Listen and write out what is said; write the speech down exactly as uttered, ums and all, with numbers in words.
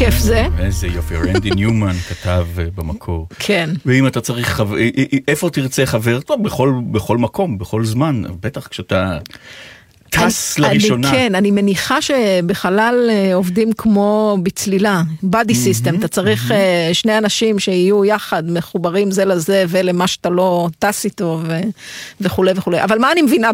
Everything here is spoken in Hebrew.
כיף זה. איזה יופי, רנדי ניומן כתב במקור. כן. ואם אתה צריך חבר, איפה תרצה חבר? טוב, בכל, בכל מקום, בכל זמן, בטח כשאתה טס לראשונה. אני, כן, אני מניחה שבחלל עובדים כמו בצלילה, body system, אתה צריך שני אנשים שיהיו יחד, מחוברים זה לזה ולמה שאתה לא טס איתו וכו' וכו'. אבל מה אני מבינה